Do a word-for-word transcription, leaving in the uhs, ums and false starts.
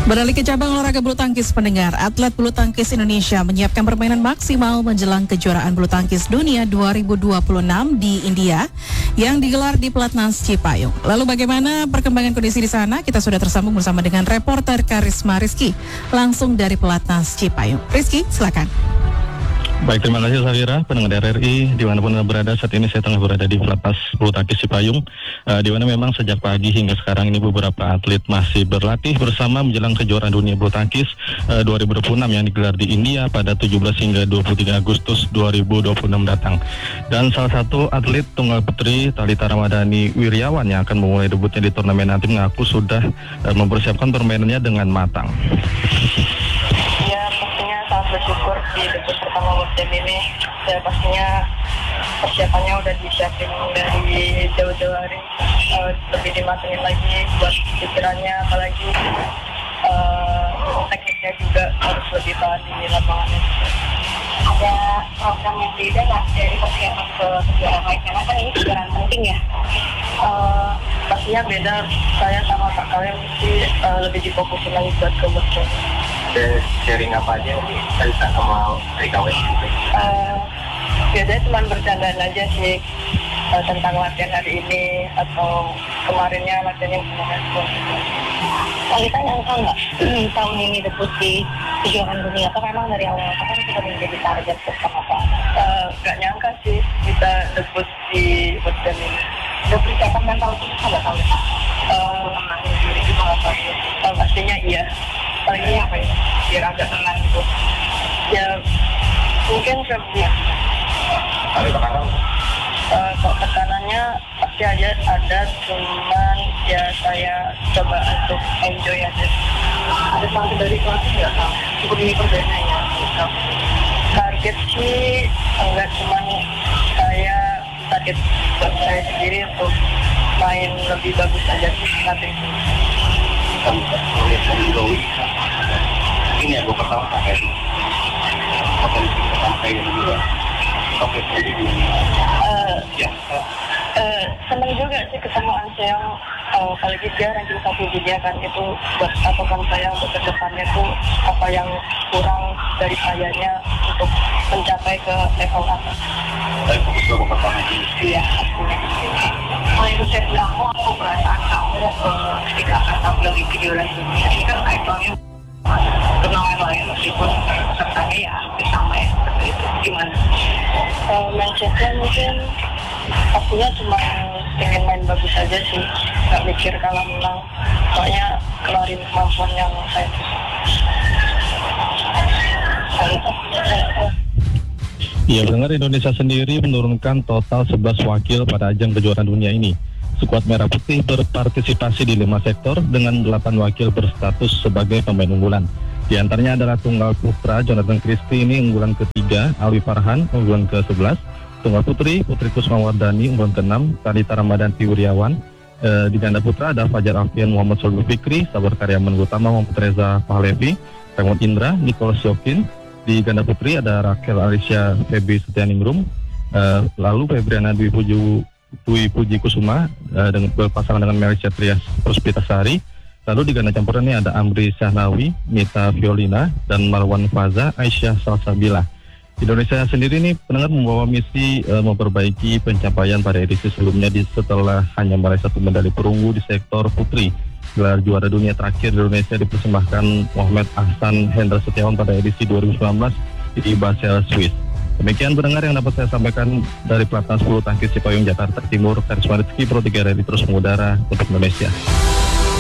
Beralih ke cabang olahraga bulu tangkis, pendengar, atlet bulu tangkis Indonesia menyiapkan permainan maksimal menjelang kejuaraan bulu tangkis dunia dua ribu dua puluh enam di India yang digelar di Pelatnas Cipayung. Lalu bagaimana perkembangan kondisi di sana? Kita sudah tersambung bersama dengan reporter Karisma Rizky langsung dari Pelatnas Cipayung. Rizky, silakan. Baik, terima kasih Safira, pendengar R R I dimanapun Anda berada. Saat ini saya tengah berada di Pelatnas Bulu Tangkis Cipayung, uh, di mana memang sejak pagi hingga sekarang ini beberapa atlet masih berlatih bersama menjelang kejuaraan dunia bulu tangkis uh, dua ribu dua puluh enam yang digelar di India pada tujuh belas hingga dua puluh tiga Agustus dua ribu dua puluh enam datang. Dan salah satu atlet tunggal putri Thalita Ramadhani Wirjawan yang akan memulai debutnya di turnamen nanti mengaku sudah uh, mempersiapkan permainannya dengan matang. Sangat bersyukur di debut pertama World Jam ini. Ya pastinya persiapannya udah disiapin dari jauh-jauh hari, uh, lebih dimatengin lagi buat pikirannya, apalagi uh, tekniknya juga harus lebih tahan di lapangannya. Ada program yang beda nggak dari persiapan ke kejuaraan lain? Karena kan ini kejuaraan penting ya. Uh, pastinya beda. Saya sama kak kalian mesti uh, lebih difokusin lagi buat ke World Jam. Ada sharing apa aja nih Thalita sama Rika Wes gitu? Uh, biasanya cuma bercandaan aja sih uh, tentang latihan hari ini atau kemarinnya latihan yang kemarin. Thalita nyangka nggak tahun ini debut di kejuaraan dunia atau memang dari awal kan sudah menjadi target bersama Pak? Uh, gak nyangka sih kita debut di World Jam ini. Udah persiapan mental itu nggak tahu ya? Uh, diri juga nggak tahu. Uh, pastinya iya. Paling apa ya? Biar agak tenang gitu. Ya mungkin sebelumnya. Ada tekanan? Uh, kok tekanannya pasti aja ada, cuman ya saya coba untuk enjoy aja. Ada target dari kelasnya nggak tahu? Cukup ini perdana ya? Target sih enggak, cuman saya target buat saya sendiri untuk main lebih bagus aja sih nanti. Melihat dari Zoe ini ya, gue pertama pakai oke sampai juga oke jadi ya uh, senang juga sih ketemu Anseong, uh, apalagi dia ranking satu dunia kan. Itu buat patokan saya untuk kedepannya tuh apa yang kurang dari sayanya untuk mencapai ke level atas. Saya fokus ke pertama ini. Iya, Kalau itu saya bilang, oh aku perasaan kamu ketika akan tampil di video dunia ini kan levelnya kenalan lain meskipun pesertanya ya hampir sama ya, seperti itu. Gimana? Uh, mindsetnya mungkin akunya cuma pengen main bagus aja sih, nggak mikir kalah menang, pokoknya kelarin kemampuan yang saya bisa. Ya, pendengar, Indonesia sendiri menurunkan total sebelas wakil pada ajang kejuaraan dunia ini. Skuad Merah Putih berpartisipasi di lima sektor dengan delapan wakil berstatus sebagai pemain unggulan. Di antaranya adalah tunggal putra Jonathan Christie ini unggulan ketiga, Alwi Farhan unggulan ke sebelas, tunggal putri Putri Kusmawardani unggulan ke enam, Thalita Ramadhani Wirjawan. E, di ganda putra ada Fajar Alfian, Muhammad Solhu Fikri, Sabar Karyaman Utama, Muhammad Reza Pahlevi, Raymond Indra, Nicholas Yokin. Di ganda putri ada Rachel Alicia Feby Setianingrum, uh, lalu Febriana Dwi Puji, Dwi Puji Kusuma uh, dengan berpasangan dengan Melisha Trias Puspitasari. Lalu di ganda campuran ini ada Amri Syahnawi, Mita Violina, dan Marwan Faza Aisyah Salsabila. Indonesia sendiri ini pendengar membawa misi uh, memperbaiki pencapaian pada edisi sebelumnya di setelah hanya meraih satu medali perunggu di sektor putri. Gelar juara dunia terakhir di Indonesia dipersembahkan Muhammad Ahsan Hendra Setiawan pada edisi dua ribu sembilan belas di Basel, Swiss. Demikian pendengar yang dapat saya sampaikan dari Pelatnas Bulu Tangkis Cipayung, Jakarta Timur. Karisma Rizky, Pro tiga R R I terus mengudara untuk Indonesia.